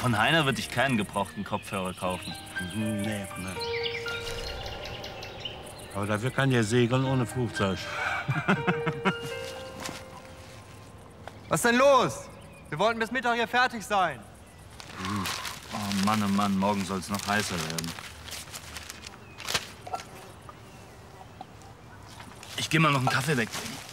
Von Heiner würde ich keinen gebrauchten Kopfhörer kaufen. Nee. Aber dafür kann der segeln ohne Flugzeug. Was ist denn los? Wir wollten bis Mittag hier fertig sein. Oh Mann, morgen soll es noch heißer werden. Ich gehe mal noch einen Kaffee wegbringen.